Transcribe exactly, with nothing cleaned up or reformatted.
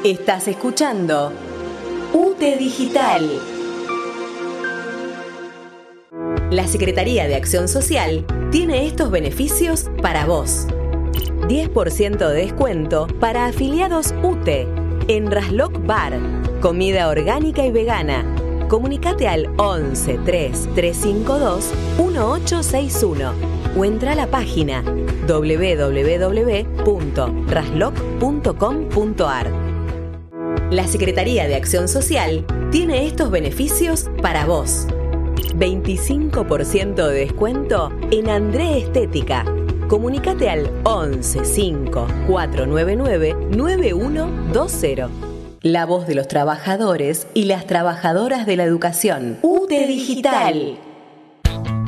Estás escuchando UTE Digital. La Secretaría de Acción Social tiene estos beneficios para vos. diez por ciento de descuento para afiliados UTE en Rasloc Bar, comida orgánica y vegana. Comunicate al once tres tres cinco dos uno ocho seis uno o entra a la página doble u doble u doble u punto rasloc punto com punto a r. La Secretaría de Acción Social tiene estos beneficios para vos. veinticinco por ciento de descuento en André Estética. Comunicate al once cinco cuatro nueve nueve nueve uno dos cero. La voz de los trabajadores y las trabajadoras de la educación. UTE Digital.